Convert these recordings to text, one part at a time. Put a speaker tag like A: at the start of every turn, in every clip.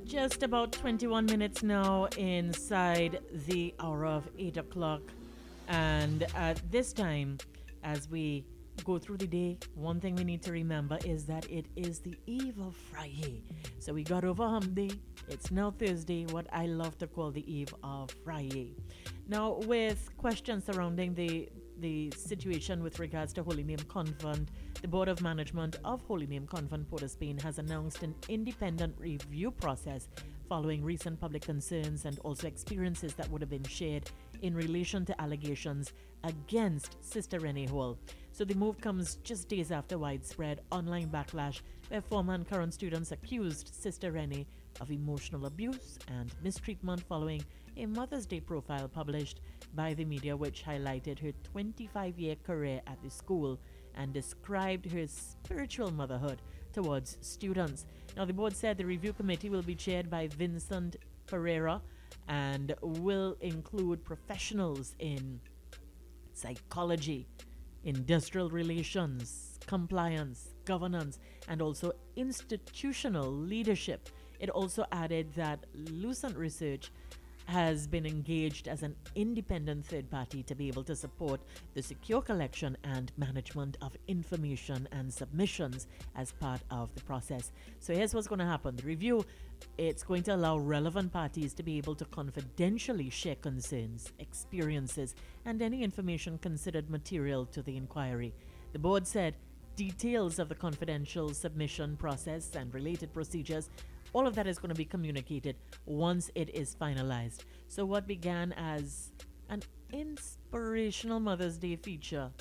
A: Just about 21 minutes now inside the hour of 8 o'clock. And at this time, as we go through the day, one thing we need to remember is that it is the eve of Friday. So we got over Hump Day. It's now Thursday, what I love to call the eve of Friday. Now, with questions surrounding the situation with regards to Holy Name Convent, the Board of Management of Holy Name Convent Port of Spain has announced an independent review process following recent public concerns and also experiences that would have been shared in relation to allegations against Sister Renee Hall. So the move comes just days after widespread online backlash where former and current students accused Sister Renee of emotional abuse and mistreatment following a Mother's Day profile published by the media which highlighted her 25-year career at the school and described her spiritual motherhood towards students. Now, the board said the review committee will be chaired by Vincent Pereira and will include professionals in psychology, industrial relations, compliance, governance, and also institutional leadership. It also added that Lucent Research has been engaged as an independent third party to be able to support the secure collection and management of information and submissions as part of the process. So here's what's going to happen. The review, it's going to allow relevant parties to be able to confidentially share concerns, experiences, and any information considered material to the inquiry. The board said details of the confidential submission process and related procedures, all of that is going to be communicated once it is finalized. So what began as an inspirational Mother's Day feature,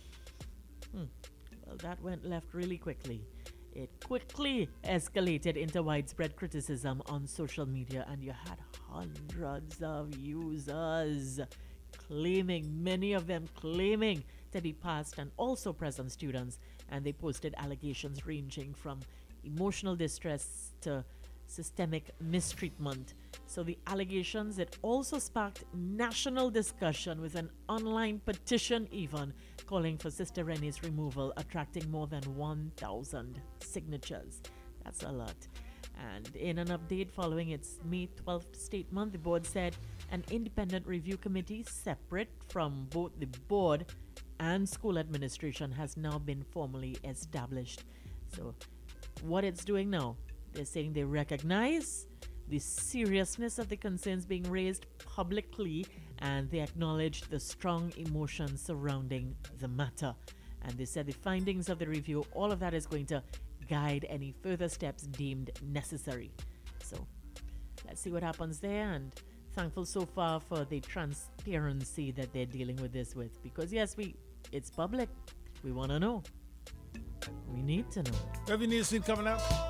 A: well, that went left really quickly. It quickly escalated into widespread criticism on social media, and you had hundreds of users claiming, many of them claiming to be past and also present students, and they posted allegations ranging from emotional distress to systemic mistreatment. So the allegations, it also sparked national discussion with an online petition even calling for Sister Renee's removal, attracting more than 1,000 signatures. That's a lot. And in an update following its May 12th statement, the board said an independent review committee separate from both the board and school administration has now been formally established. So what it's doing now, they're saying they recognize the seriousness of the concerns being raised publicly and they acknowledge the strong emotions surrounding the matter. And they said the findings of the review, all of that is going to guide any further steps deemed necessary. So let's see what happens there, and thankful so far for the transparency that they're dealing with this with, because yes, it's public. We want to know. We need to know.
B: Every news coming out.